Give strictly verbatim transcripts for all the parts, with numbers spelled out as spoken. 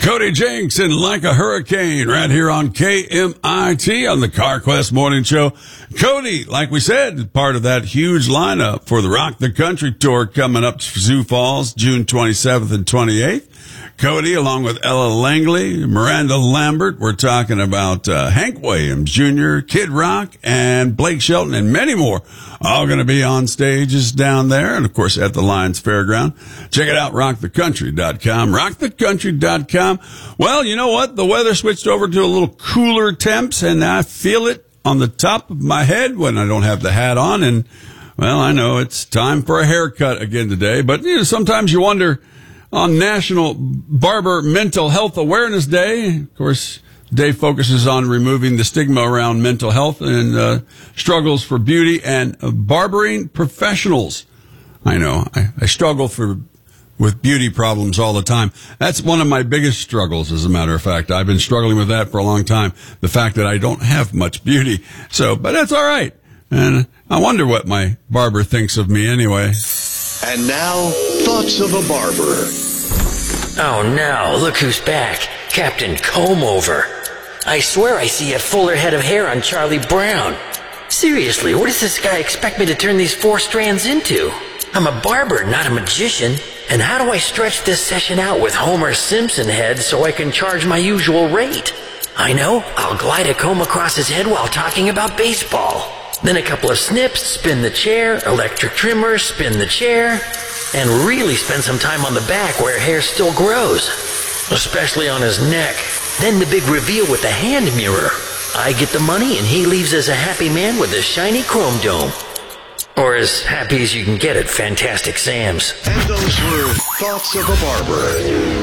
Cody Jinks and Like a Hurricane right here on K M I T on the CarQuest Morning Show. Cody, like we said, part of that huge lineup for the Rock the Country Tour coming up to Sioux Falls, June twenty-seventh and twenty-eighth. Cody, along with Ella Langley, Miranda Lambert, we're talking about uh, Hank Williams Junior, Kid Rock, and Blake Shelton, and many more, all going to be on stages down there, and of course at the Lions Fairground. Check it out, rock the country dot com, rock the country dot com. Well, you know what? The weather switched over to a little cooler temps, and I feel it on the top of my head when I don't have the hat on, and, well, I know it's time for a haircut again today, but you know, sometimes you wonder, on National Barber Mental Health Awareness Day, of course, the day focuses on removing the stigma around mental health and uh, struggles for beauty and uh, barbering professionals. I know, I, I struggle for with beauty problems all the time. That's one of my biggest struggles, as a matter of fact. I've been struggling with that for a long time, the fact that I don't have much beauty. So, but that's all right. And I wonder what my barber thinks of me anyway. And now, Thoughts of a Barber. Oh no, look who's back. Captain Comb-Over. I swear I see a fuller head of hair on Charlie Brown. Seriously, what does this guy expect me to turn these four strands into? I'm a barber, not a magician. And how do I stretch this session out with Homer Simpson head so I can charge my usual rate? I know, I'll glide a comb across his head while talking about baseball. Then a couple of snips, spin the chair, electric trimmer, spin the chair, and really spend some time on the back where hair still grows, especially on his neck. Then the big reveal with the hand mirror. I get the money and he leaves as a happy man with a shiny chrome dome. Or as happy as you can get at Fantastic Sam's. And those were Thoughts of a Barber.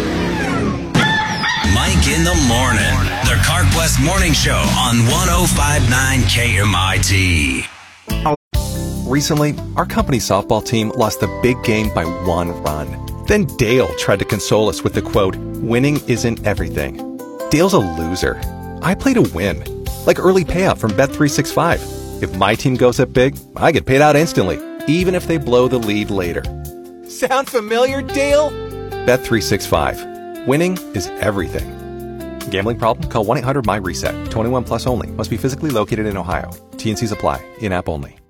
Mike in the morning. The CarQuest Morning Show on one oh five point nine K M I T. Recently, our company softball team lost the big game by one run. Then Dale tried to console us with the quote, "Winning isn't everything." Dale's a loser. I play to win. Like early payout from Bet three sixty-five. If my team goes up big, I get paid out instantly, even if they blow the lead later. Sound familiar, Dale? Bet three sixty-five. Winning is everything. Gambling problem? Call one eight hundred M Y RESET. twenty-one plus only. Must be physically located in Ohio. T and Cs apply. In-app only.